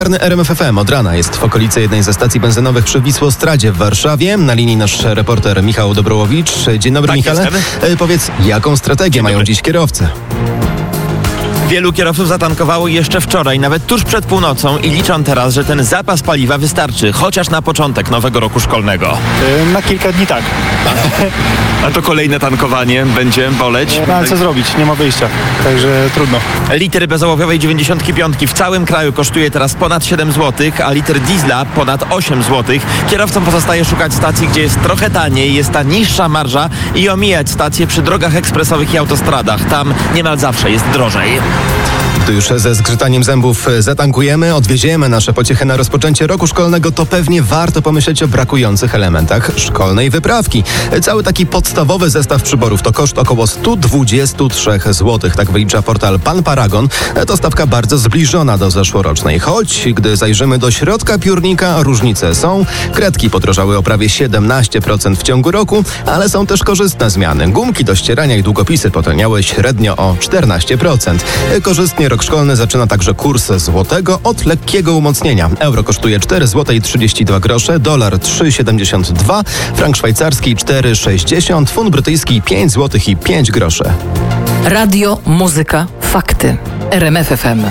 RMF FM od rana jest w okolicy jednej ze stacji benzynowych przy Wisłostradzie w Warszawie. Na linii nasz reporter Michał Dobrołowicz. Dzień dobry, Michale. Powiedz, jaką strategię mają dziś kierowcy? Wielu kierowców zatankowało jeszcze wczoraj, nawet tuż przed północą i liczą teraz, że ten zapas paliwa wystarczy, chociaż na początek nowego roku szkolnego. Na kilka dni tak. A to kolejne tankowanie będzie boleć? No ale co zrobić? Nie ma wyjścia, także trudno. Litr bezołowiowej 95 w całym kraju kosztuje teraz ponad 7 zł, a litr diesla ponad 8 zł. Kierowcom pozostaje szukać stacji, gdzie jest trochę taniej, jest ta niższa marża i omijać stacje przy drogach ekspresowych i autostradach. Tam niemal zawsze jest drożej. Gdy już ze zgrzytaniem zębów zatankujemy, odwieziemy nasze pociechy na rozpoczęcie roku szkolnego, to pewnie warto pomyśleć o brakujących elementach szkolnej wyprawki. Cały taki podstawowy zestaw przyborów to koszt około 123 zł. Tak wylicza portal Pan Paragon. To stawka bardzo zbliżona do zeszłorocznej. Choć, gdy zajrzymy do środka piórnika, różnice są. Kredki podrożały o prawie 17% w ciągu roku, ale są też korzystne zmiany. Gumki do ścierania i długopisy potaniały średnio o 14%. Korzystnie rok szkolny zaczyna także kurs złotego od lekkiego umocnienia. Euro kosztuje 4,32 zł, dolar 3,72, frank szwajcarski 4,60, funt brytyjski 5 zł i 5 groszy. Radio, muzyka, fakty. RMF FM.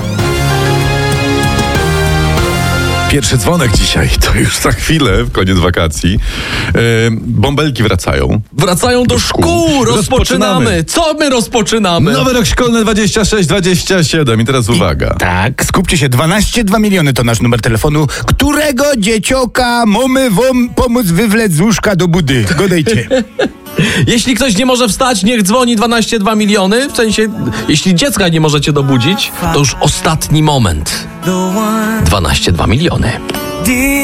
Pierwszy dzwonek dzisiaj, to już za chwilę, koniec wakacji. Bąbelki wracają. Wracają do szkół! Rozpoczynamy! Co my rozpoczynamy? Nowy rok szkolny 26-27 i teraz uwaga. Tak, skupcie się, 12,2 miliony to nasz numer telefonu, którego dziecioka mamy wam pomóc wywlec z łóżka do budy. Godejcie. Jeśli ktoś nie może wstać, niech dzwoni 12,2 miliony. W sensie, jeśli dziecka nie możecie dobudzić, to już ostatni moment. 12,2 miliony.